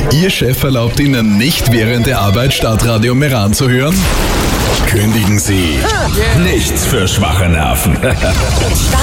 Ihr Chef erlaubt Ihnen nicht während der Arbeit Stadtradio Meran zu hören? Kündigen Sie. Nichts für schwache Nerven.